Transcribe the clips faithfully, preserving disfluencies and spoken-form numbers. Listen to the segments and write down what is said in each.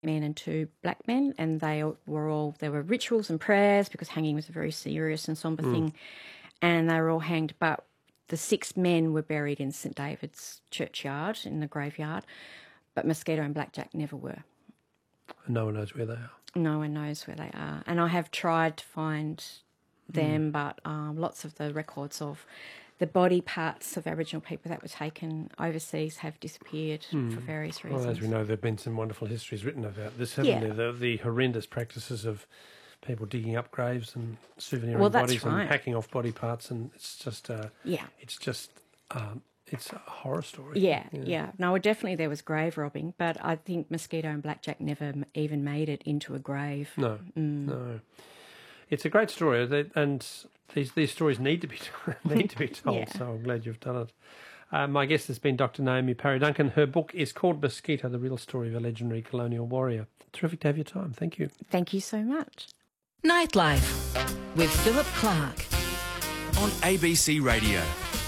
men and two black men, and they were all, there were rituals and prayers because hanging was a very serious and sombre mm. thing, and they were all hanged, but the six men were buried in St David's churchyard in the graveyard, but Mosquito and Blackjack never were. And no one knows where they are. No one knows where they are. And I have tried to find them, mm. but um, lots of the records of the body parts of Aboriginal people that were taken overseas have disappeared mm. for various reasons. Well, as we know, there have been some wonderful histories written about this, haven't yeah. there? The, the horrendous practices of people digging up graves and souveniring well, bodies right. and hacking off body parts, and it's just, uh, yeah, it's just, um, it's a horror story. Yeah, yeah, yeah. No, definitely there was grave robbing, but I think Mosquito and Blackjack never even made it into a grave. No, mm. no. It's a great story, and these these stories need to be need to be told. yeah. So I'm glad you've done it. Uh, my guest has been Doctor Naomi Parry Duncan. Her book is called Mosquito: The Real Story of a Legendary Colonial Warrior. Terrific to have your time. Thank you. Thank you so much. Nightlife with Philip Clark on A B C Radio.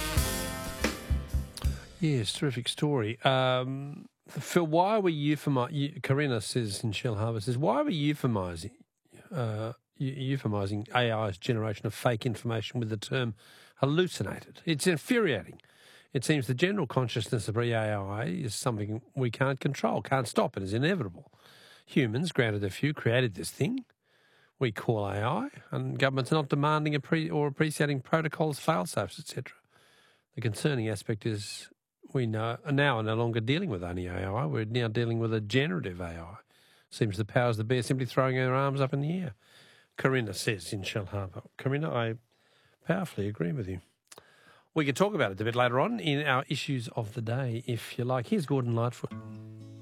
Yes, terrific story. Um, Phil, why are we euphemising? Corinna says in Shellharbour says, why are we euphemising? Uh, euphemising A I's generation of fake information with the term hallucinated. It's infuriating. It seems the general consciousness of A I is something we can't control, can't stop. It is inevitable. Humans, granted a few, created this thing we call A I, and governments are not demanding appre- or appreciating protocols, fail-safes, et cetera. The concerning aspect is we know, now are no longer dealing with only A I. We're now dealing with a generative A I. Seems the powers that be are simply throwing their arms up in the air. Corinna says in Shellharbour. Corinna, I powerfully agree with you. We could talk about it a bit later on in our issues of the day, if you like. Here's Gordon Lightfoot.